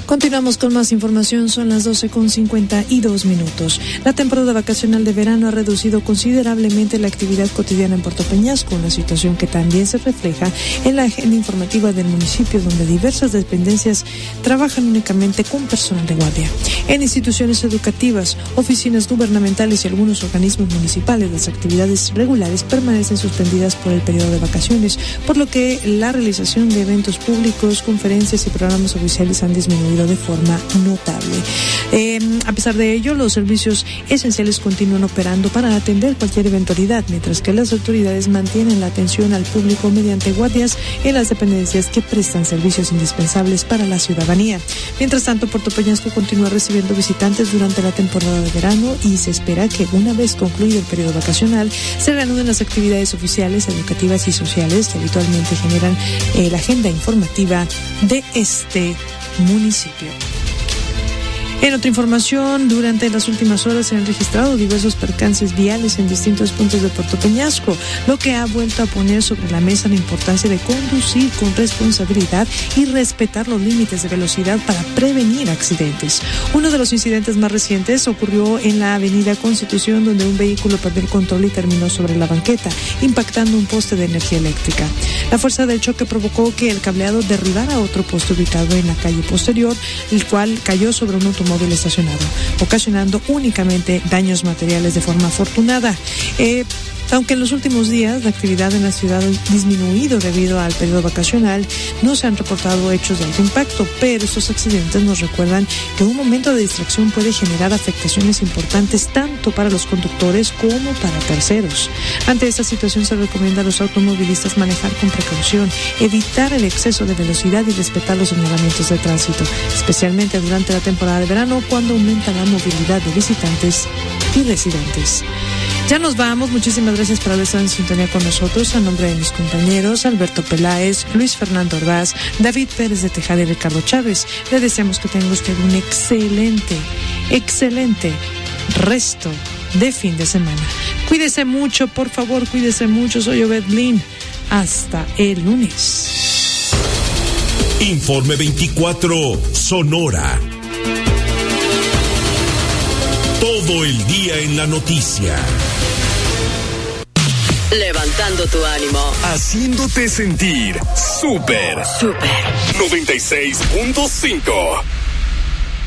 Continuamos con más información, son las 12:52. La temporada vacacional de verano ha reducido considerablemente la actividad cotidiana en Puerto Peñasco, una situación que también se refleja en la agenda informativa del municipio, donde diversas dependencias trabajan únicamente con personal de guardia. En instituciones educativas, oficinas gubernamentales y algunos organismos municipales, las actividades regulares permanecen suspendidas por el periodo de vacaciones, por lo que la realización de eventos públicos, conferencias y programas oficiales han disminuido de forma notable. A pesar de ello, los servicios esenciales continúan operando para atender cualquier eventualidad, mientras que las autoridades mantienen la atención al público mediante guardias en las dependencias que prestan servicios indispensables para la ciudadanía. Mientras tanto, Puerto Peñasco continúa recibiendo visitantes durante la temporada de verano y se espera que una vez concluido el periodo vacacional se reanuden las actividades oficiales, educativas y sociales que habitualmente generan la agenda informativa de este municipio. En otra información, durante las últimas horas se han registrado diversos percances viales en distintos puntos de Puerto Peñasco, lo que ha vuelto a poner sobre la mesa la importancia de conducir con responsabilidad y respetar los límites de velocidad para prevenir accidentes. Uno de los incidentes más recientes ocurrió en la avenida Constitución, donde un vehículo perdió el control y terminó sobre la banqueta, impactando un poste de energía eléctrica. La fuerza del choque provocó que el cableado derribara otro poste ubicado en la calle posterior, el cual cayó sobre un automóvil estacionado, ocasionando únicamente daños materiales de forma afortunada. Aunque en los últimos días la actividad en la ciudad ha disminuido debido al periodo vacacional, no se han reportado hechos de alto impacto, pero estos accidentes nos recuerdan que un momento de distracción puede generar afectaciones importantes tanto para los conductores como para terceros. Ante esta situación se recomienda a los automovilistas manejar con precaución, evitar el exceso de velocidad y respetar los señalamientos de tránsito, especialmente durante la temporada de verano, cuando aumenta la movilidad de visitantes y residentes. Ya nos vamos, muchísimas gracias por haber estado en sintonía con nosotros. A nombre de mis compañeros Alberto Peláez, Luis Fernando Ordaz, David Pérez de Tejada y Ricardo Chávez, le deseamos que tenga usted un excelente resto de fin de semana. Cuídese mucho, por favor, cuídese mucho. Soy Obed Blin. Hasta el lunes. Informe 24 Sonora. Todo el día en la noticia. Levantando tu ánimo. Haciéndote sentir súper. 96.5